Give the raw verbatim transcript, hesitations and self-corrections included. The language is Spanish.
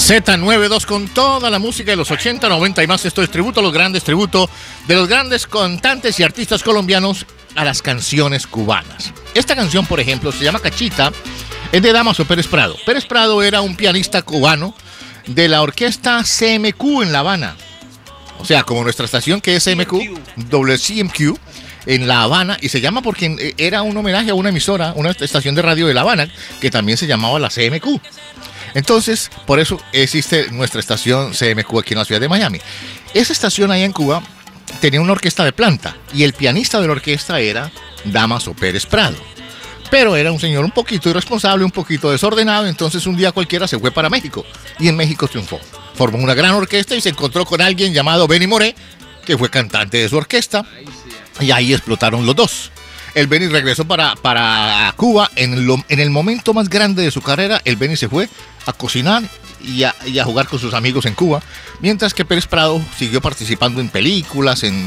Z noventa y dos con toda la música de los ochenta, noventa y más. Esto es tributo a los grandes, tributo de los grandes cantantes y artistas colombianos a las canciones cubanas. Esta canción, por ejemplo, se llama Cachita, es de Dámaso Pérez Prado. Pérez Prado era un pianista cubano de la orquesta C M Q en La Habana. O sea, como nuestra estación que es C M Q, W C M Q, en La Habana, y se llama porque era un homenaje a una emisora, una estación de radio de La Habana, que también se llamaba la C M Q. Entonces, por eso existe nuestra estación C M Q aquí en la ciudad de Miami. Esa estación allá en Cuba tenía una orquesta de planta, y el pianista de la orquesta era Dámaso Pérez Prado. Pero era un señor un poquito irresponsable, un poquito desordenado, entonces un día cualquiera se fue para México, y en México triunfó. Formó una gran orquesta y se encontró con alguien llamado Benny Moré, que fue cantante de su orquesta, y ahí explotaron los dos. El Benny regresó para, para Cuba en, lo, en el momento más grande de su carrera. El Benny se fue a cocinar y a, y a jugar con sus amigos en Cuba, mientras que Pérez Prado siguió participando en películas, en